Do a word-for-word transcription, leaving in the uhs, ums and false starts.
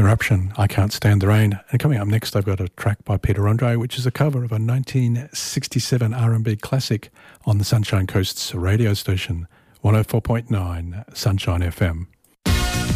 Eruption, I Can't Stand the Rain. And coming up next, I've got a track by Peter Andre, which is a cover of a nineteen sixty-seven R and B classic on the Sunshine Coast's radio station, one oh four point nine Sunshine F M.